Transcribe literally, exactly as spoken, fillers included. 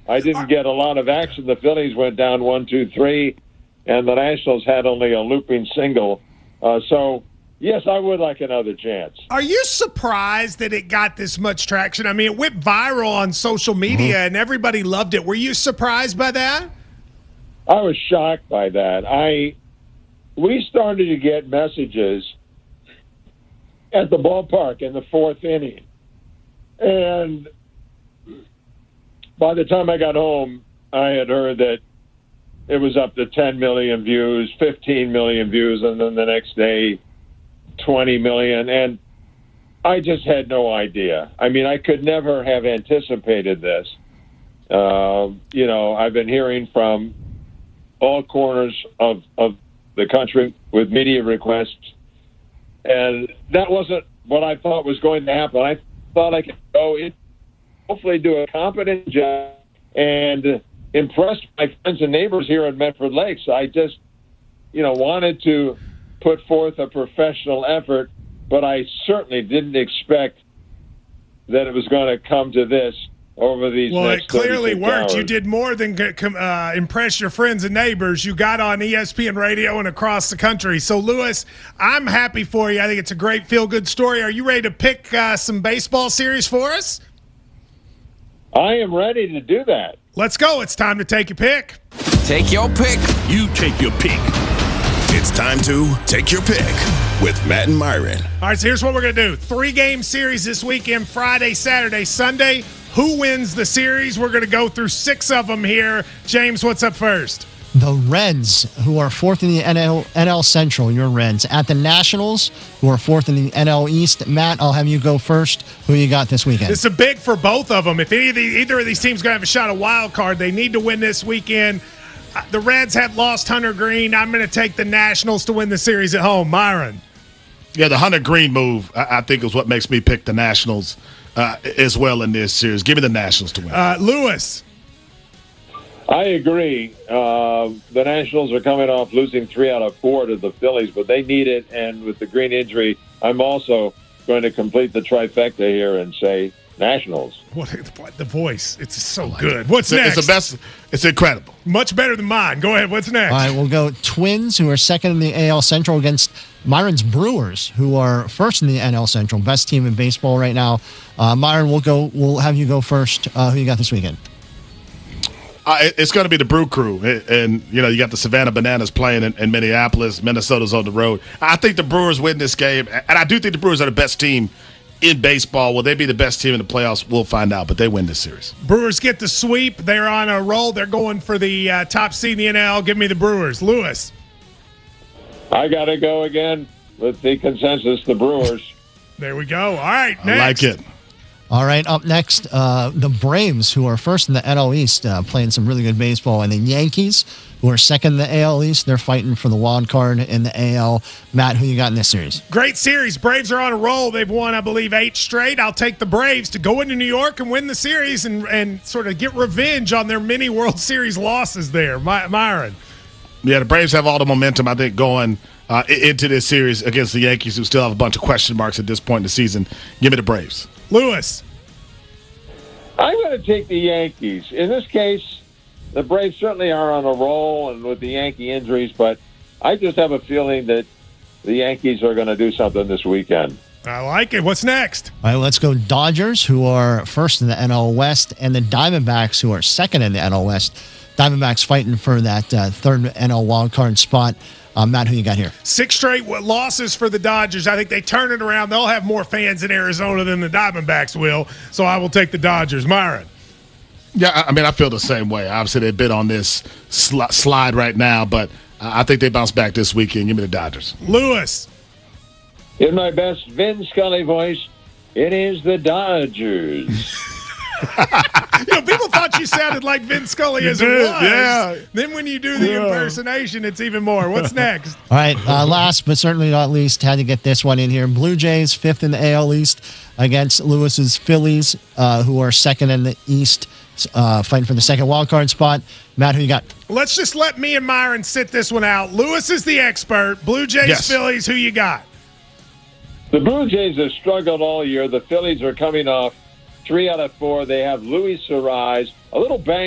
I didn't get a lot of action. The Phillies went down one, two, three, and the Nationals had only a looping single. Uh, so, yes, I would like another chance. Are you surprised that it got this much traction? I mean, it went viral on social media, mm-hmm. and everybody loved it. Were you surprised by that? I was shocked by that. I we started to get messages at the ballpark in the fourth inning, and by the time I got home, I had heard that it was up to ten million views, fifteen million views, and then the next day, twenty million. And I just had no idea. I mean, I could never have anticipated this. Uh, you know, I've been hearing from all corners of, of the country with media requests, and that wasn't what I thought was going to happen. I thought I could go in, hopefully do a competent job, and impress my friends and neighbors here in Medford Lakes. I just, you know, wanted to put forth a professional effort, but I certainly didn't expect that it was going to come to this over these well, next it clearly worked. hours. You did more than uh, impress your friends and neighbors. You got on E S P N radio and across the country. So, Lewis, I'm happy for you. I think it's a great feel-good story. Are you ready to pick uh, some baseball series for us? I am ready to do that. Let's go. It's time to take your pick. Take your pick. You take your pick. It's time to take your pick with Matt and Myron. All right, so here's what we're going to do. Three-game series this weekend, Friday, Saturday, Sunday. Who wins the series? We're going to go through six of them here. James, what's up first? The Reds, who are fourth in the N L, N L Central, your Reds. At the Nationals, who are fourth in the N L East. Matt, I'll have you go first. Who you got this weekend? It's a big for both of them. If any of the, either of these teams going to have a shot at a wild card, they need to win this weekend. Uh, the Reds have lost Hunter Green. I'm going to take the Nationals to win the series at home. Myron. Yeah, the Hunter Green move, I, I think, is what makes me pick the Nationals uh, as well in this series. Give me the Nationals to win. Uh, Lewis. I agree. Uh, the Nationals are coming off losing three out of four to the Phillies, but they need it. And with the Green injury, I'm also going to complete the trifecta here and say Nationals. What the voice? It's so good. What's it's, next? It's the best. It's incredible. Much better than mine. Go ahead. What's next? All right, we'll go Twins, who are second in the A L Central, against Myron's Brewers, who are first in the N L Central, best team in baseball right now. Uh, Myron, we'll go. We'll have you go first. Uh, who you got this weekend? Uh, it's going to be the Brew Crew, and, and you know you got the Savannah Bananas playing in, in Minneapolis. Minnesota's on the road. I think the Brewers win this game, and I do think the Brewers are the best team in baseball. Will they be the best team in the playoffs? We'll find out, but they win this series. Brewers get the sweep. They're on a roll. They're going for the uh, top seed in the N L. Give me the Brewers. Lewis. I got to go again with the consensus, the Brewers. There we go. All right, next. I like it. All right, up next, uh, the Braves, who are first in the N L East, uh, playing some really good baseball, and the Yankees, who are second in the A L East. They're fighting for the wild card in the A L. Matt, who you got in this series? Great series. Braves are on a roll. They've won, I believe, eight straight. I'll take the Braves to go into New York and win the series and, and sort of get revenge on their mini World Series losses there. My, Myron. Yeah, the Braves have all the momentum, I think, going uh, into this series against the Yankees, who still have a bunch of question marks at this point in the season. Give me the Braves. Lewis. I'm going to take the Yankees. In this case, the Braves certainly are on a roll and with the Yankee injuries, but I just have a feeling that the Yankees are going to do something this weekend. I like it. What's next? All right, let's go Dodgers, who are first in the N L West, and the Diamondbacks, who are second in the N L West. Diamondbacks fighting for that uh, third N L wildcard spot. Uh, Matt, who you got here? Six straight losses for the Dodgers. I think they turn it around. They'll have more fans in Arizona than the Diamondbacks will, so I will take the Dodgers. Myron. Yeah, I mean, I feel the same way. Obviously, they've been on this sl- slide right now, but I think they bounce back this weekend. Give me the Dodgers. Lewis. In my best Vin Scully voice, it is the Dodgers. You know, people thought you sounded like Vin Scully as it did, was. yeah. Then when you do the Yeah. impersonation, it's even more. What's next? All right, uh, last but certainly not least, had to get this one in here. Blue Jays, fifth in the A L East, against Lewis's Phillies, uh, who are second in the East, uh, fighting for the second wildcard spot. Matt, who you got? Let's just let me and Myron sit this one out. Lewis is the expert. Blue Jays, Yes. Phillies, who you got? The Blue Jays have struggled all year. The Phillies are coming off three out of four. They have Luis Suarez, a little bang.